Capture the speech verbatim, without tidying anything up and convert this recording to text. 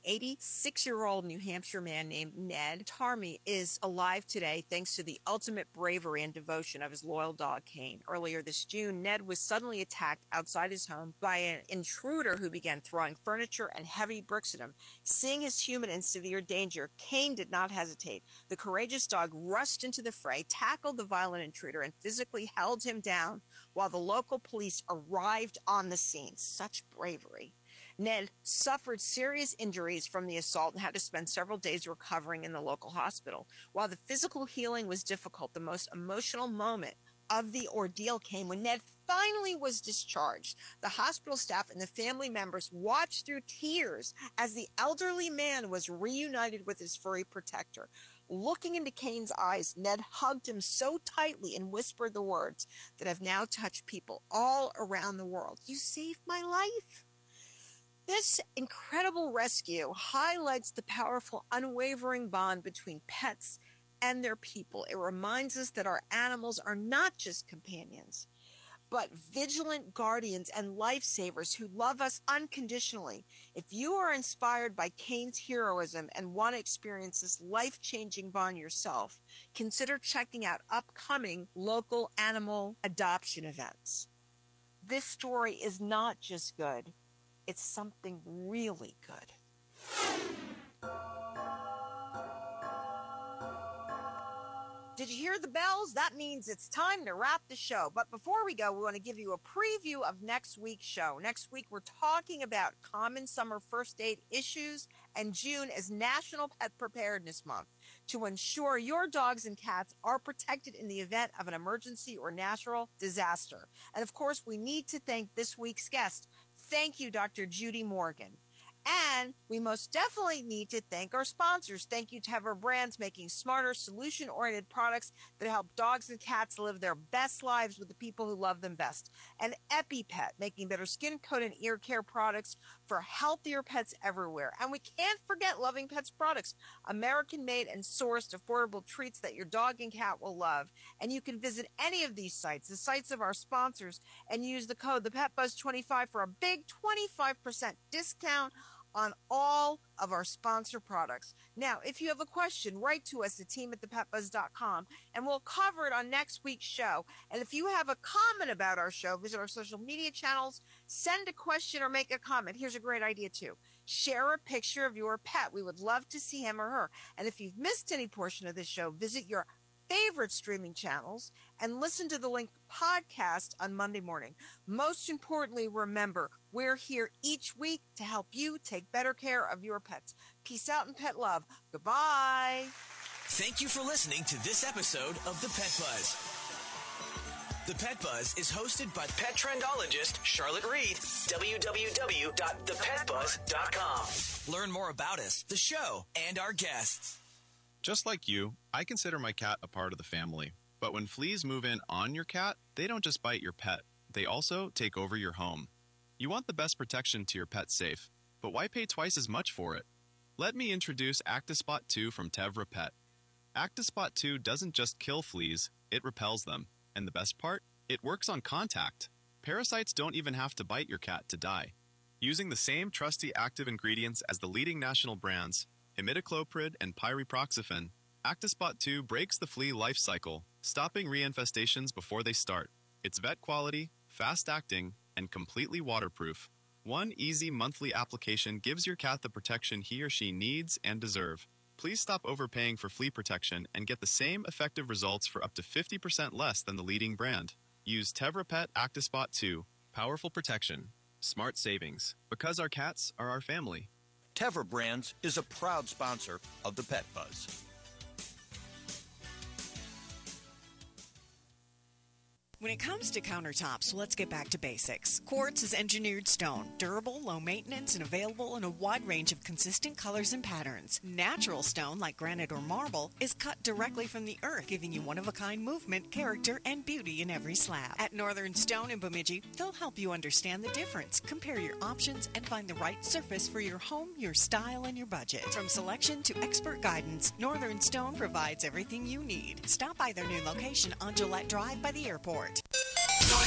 eighty-six-year-old New Hampshire man named Ned Tarmy is alive today thanks to the ultimate bravery and devotion of his loyal dog, Kane. Earlier this June, Ned was suddenly attacked outside his home by an intruder who began throwing furniture and heavy bricks at him. Seeing his human in severe danger, Kane did not hesitate. The courageous dog rushed into the fray, tackled the violent intruder, and physically held him down while the local police arrived on the scene. Such bravery. Ned suffered serious injuries from the assault and had to spend several days recovering in the local hospital. While the physical healing was difficult, the most emotional moment of the ordeal came when Ned finally was discharged. The hospital staff and the family members watched through tears as the elderly man was reunited with his furry protector. Looking into Kane's eyes, Ned hugged him so tightly and whispered the words that have now touched people all around the world. "You saved my life." This incredible rescue highlights the powerful, unwavering bond between pets and their people. It reminds us that our animals are not just companions, but vigilant guardians and lifesavers who love us unconditionally. If you are inspired by Kane's heroism and want to experience this life-changing bond yourself, consider checking out upcoming local animal adoption events. This story is not just good, it's something really good. Did you hear the bells? That means it's time to wrap the show. But before we go, we want to give you a preview of next week's show. Next week, we're talking about common summer first aid issues, and June is National Pet Preparedness Month to ensure your dogs and cats are protected in the event of an emergency or natural disaster. And of course, we need to thank this week's guest. Thank you, Doctor Judy Morgan. And we most definitely need to thank our sponsors. Thank you to Tevra Brands, making smarter, solution-oriented products that help dogs and cats live their best lives with the people who love them best. And EpiPet, making better skin, coat, and ear care products for healthier pets everywhere. And we can't forget Loving Pets products, American-made and sourced affordable treats that your dog and cat will love. And you can visit any of these sites, the sites of our sponsors, and use the code the Pet Buzz twenty-five for a big twenty-five percent discount on all of our sponsor products. Now, if you have a question, write to us at team at the pet buzz dot com, and we'll cover it on next week's show. And if you have a comment about our show, visit our social media channels, send a question or make a comment. Here's a great idea, too. Share a picture of your pet. We would love to see him or her. And if you've missed any portion of this show, visit your favorite streaming channels and listen to the link podcast on Monday morning. Most importantly, remember, we're here each week to help you take better care of your pets. Peace out and pet love. Goodbye. Thank you for listening to this episode of The Pet Buzz. The Pet Buzz is hosted by pet trendologist Charlotte Reed. w w w dot the pet buzz dot com. Learn more about us, the show, and our guests. Just like you, I consider my cat a part of the family. But when fleas move in on your cat, they don't just bite your pet. They also take over your home. You want the best protection to your pet's safe, but why pay twice as much for it? Let me introduce Actispot two from Tevra Pet. Actispot two doesn't just kill fleas, it repels them. And the best part? It works on contact. Parasites don't even have to bite your cat to die. Using the same trusty active ingredients as the leading national brands, imidacloprid and pyriproxyfen, Actispot two breaks the flea life cycle, stopping reinfestations before they start. It's vet quality, fast-acting, and completely waterproof. One easy monthly application gives your cat the protection he or she needs and deserve. Please stop overpaying for flea protection and get the same effective results for up to fifty percent less than the leading brand. Use Tevra Pet Actispot two. Powerful protection. Smart savings. Because our cats are our family. Tevra Brands is a proud sponsor of the Pet Buzz. When it comes to countertops, let's get back to basics. Quartz is engineered stone, durable, low maintenance, and available in a wide range of consistent colors and patterns. Natural stone, like granite or marble, is cut directly from the earth, giving you one-of-a-kind movement, character, and beauty in every slab. At Northern Stone in Bemidji, they'll help you understand the difference, compare your options, and find the right surface for your home, your style, and your budget. From selection to expert guidance, Northern Stone provides everything you need. Stop by their new location on Gillette Drive by the airport.